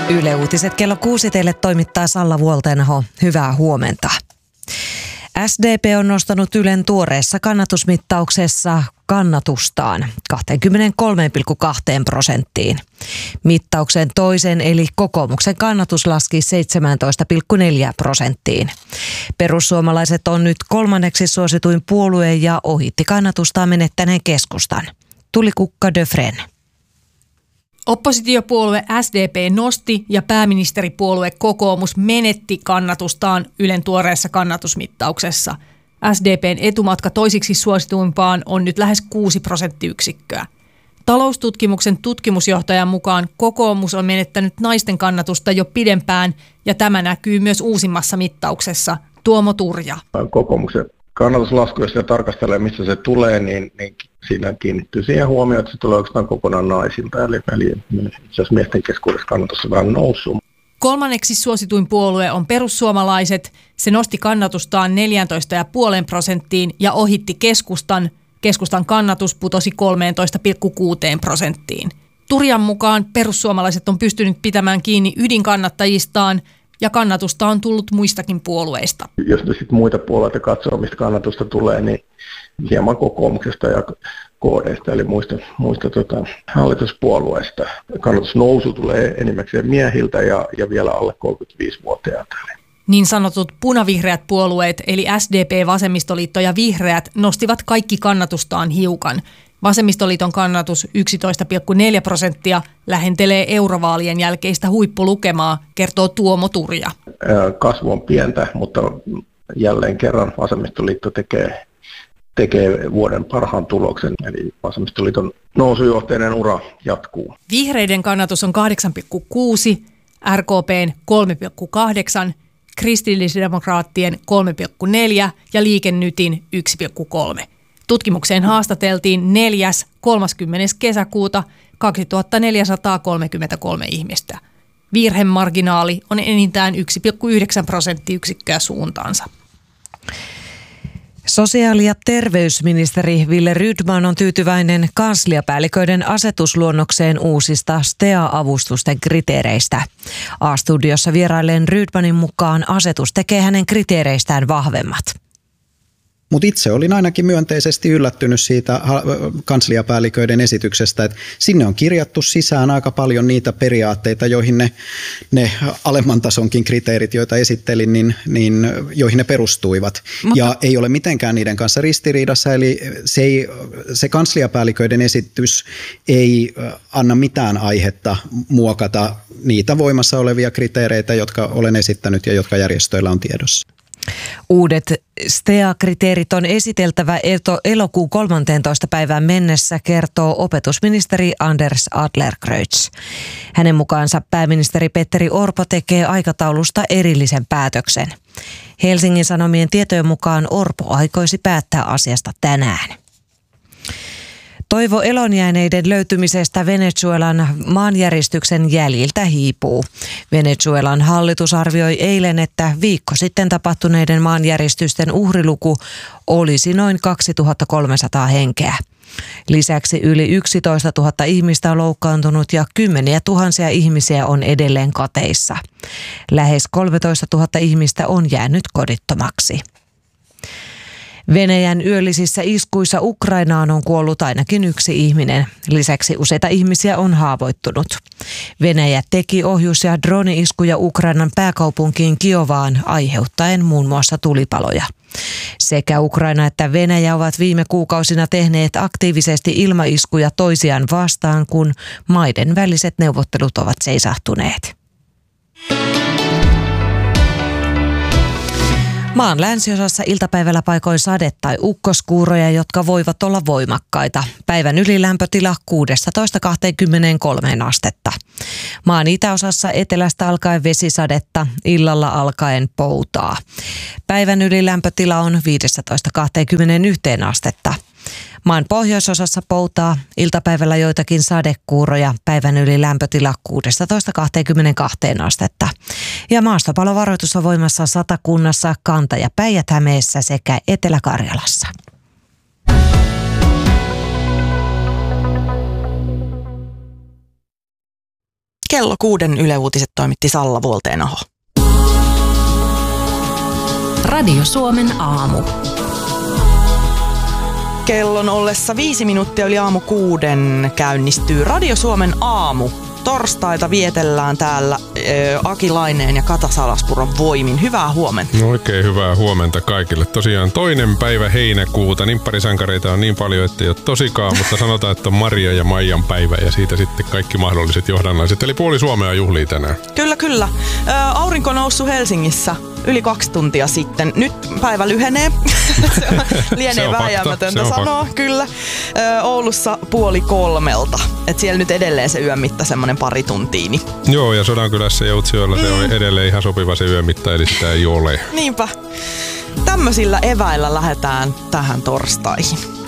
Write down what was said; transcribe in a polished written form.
Yle Uutiset kello 6 teille toimittaa Salla Vuoltenho. Hyvää huomenta. SDP on nostanut Ylen tuoreessa kannatusmittauksessa kannatustaan 23,2%. Mittauksen toisen eli kokoomuksen kannatus laski 17,4%. Perussuomalaiset on nyt kolmanneksi suosituin puolue ja ohitti kannatustaan menettäneen Keskustan. Tulikukka Döfren. Oppositiopuolue SDP nosti ja pääministeripuolue kokoomus menetti kannatustaan Ylen tuoreessa kannatusmittauksessa. SDPn etumatka toisiksi suosituimpaan on nyt lähes 6 prosenttiyksikköä. Taloustutkimuksen tutkimusjohtajan mukaan kokoomus on menettänyt naisten kannatusta jo pidempään ja tämä näkyy myös uusimmassa mittauksessa. Tuomo Turja. Kokoomuksen kannatuslasku, jos se tarkastelee, missä se tulee, niin siinä kiinnittyy siihen huomioon, että se tulee oikeastaan kokonaan naisilta. Eli itse asiassa miesten keskuudessa kannatus on vähän noussut. Kolmanneksi suosituin puolue on Perussuomalaiset. Se nosti kannatustaan 14,5% ja ohitti Keskustan. Keskustan kannatus putosi 13,6%. Turjan mukaan Perussuomalaiset on pystynyt pitämään kiinni ydinkannattajistaan ja kannatusta on tullut muistakin puolueista. Jos sitten muita puolueita katsoo, mistä kannatusta tulee, niin hieman kokoomuksesta ja KD:stä, eli muista hallituspuolueista. Kannatusnousu tulee enimmäkseen miehiltä ja vielä alle 35-vuotiailta. Niin sanotut punavihreät puolueet, eli SDP, Vasemmistoliitto ja Vihreät, nostivat kaikki kannatustaan hiukan. Vasemmistoliiton kannatus 11,4% lähentelee eurovaalien jälkeistä huippulukemaa, kertoo Tuomo Turja. Kasvu on pientä, mutta jälleen kerran Vasemmistoliitto tekee vuoden parhaan tuloksen, eli Vasemmistoliiton nousujohteinen ura jatkuu. Vihreiden kannatus on 8,6, RKP:n 3,8, kristillisdemokraattien 3,4 ja Liike Nytin 1,3. Tutkimukseen haastateltiin 30. kesäkuuta 2433 ihmistä. Virhemarginaali on enintään 1,9 prosenttiyksikköä suuntaansa. Sosiaali- ja terveysministeri Wille Rydman on tyytyväinen kansliapäälliköiden asetusluonnokseen uusista STEA-avustusten kriteereistä. A-studiossa vierailleen Rydmanin mukaan asetus tekee hänen kriteereistään vahvemmat. Mutta itse olin ainakin myönteisesti yllättynyt siitä kansliapäälliköiden esityksestä, että sinne on kirjattu sisään aika paljon niitä periaatteita, joihin ne alemman tasonkin kriteerit, joita esittelin, niin joihin ne perustuivat. Ja ei ole mitenkään niiden kanssa ristiriidassa, eli se kansliapäälliköiden esitys ei anna mitään aihetta muokata niitä voimassa olevia kriteereitä, jotka olen esittänyt ja jotka järjestöillä on tiedossa. Uudet STEA-kriteerit on esiteltävä elokuun 13. päivään mennessä, kertoo opetusministeri Anders Adlercreutz. Hänen mukaansa pääministeri Petteri Orpo tekee aikataulusta erillisen päätöksen. Helsingin Sanomien tietojen mukaan Orpo aikoisi päättää asiasta tänään. Toivo elonjääneiden löytymisestä Venezuelan maanjäristyksen jäljiltä hiipuu. Venezuelan hallitus arvioi eilen, että viikko sitten tapahtuneiden maanjäristysten uhriluku olisi noin 2300 henkeä. Lisäksi yli 11 000 ihmistä on loukkaantunut ja kymmeniä tuhansia ihmisiä on edelleen kateissa. Lähes 13 000 ihmistä on jäänyt kodittomaksi. Venäjän yöllisissä iskuissa Ukrainaan on kuollut ainakin 1 ihminen. Lisäksi useita ihmisiä on haavoittunut. Venäjä teki ohjus- ja drone-iskuja Ukrainan pääkaupunkiin Kiovaan aiheuttaen muun muassa tulipaloja. Sekä Ukraina että Venäjä ovat viime kuukausina tehneet aktiivisesti ilmaiskuja toisiaan vastaan, kun maiden väliset neuvottelut ovat seisahtuneet. Maan länsiosassa iltapäivällä paikoin sade- tai ukkoskuuroja, jotka voivat olla voimakkaita. Päivän ylilämpötila 16-23 astetta. Maan itäosassa etelästä alkaen vesisadetta, illalla alkaen poutaa. Päivän ylilämpötila on 15-21 astetta. Maan pohjoisosassa poutaa, iltapäivällä joitakin sadekuuroja, päivän yli lämpötila 16-22 astetta. Ja maastopalovaroitus on voimassa Satakunnassa, Kanta- ja Päijät-Hämeessä sekä Etelä-Karjalassa. kello 6 Yle Uutiset toimitti Salla Vuolteenaho. Radio Suomen aamu. Kellon ollessa 5 minuuttia yli aamu 6 käynnistyy Radio Suomen aamu. Torstaita vietellään täällä Aki Laineen ja Kata Salaspuron voimin. Hyvää huomenta. No oikein hyvää huomenta kaikille. Tosiaan 2. päivä heinäkuuta. Nimpparisankareita on niin paljon, että ei ole tosikaan, mutta sanotaan, että on Maria ja Maijan päivä ja siitä sitten kaikki mahdolliset johdannaiset. Eli puoli Suomea juhlii tänään. Kyllä. Aurinko noussut Helsingissä yli 2 tuntia sitten. Nyt päivä lyhenee. Lienee vääjäämätöntä sanoa. Kyllä. Oulussa 2:30. Et siellä nyt edelleen se yön mitta semmoinen pari tuntia. Niin. Joo, ja Sodankylässä ja Utsjoella se on edelleen ihan sopiva se yön mitta, eli sitä ei ole. Niinpä. Tämmöisillä eväillä lähdetään tähän torstaihin.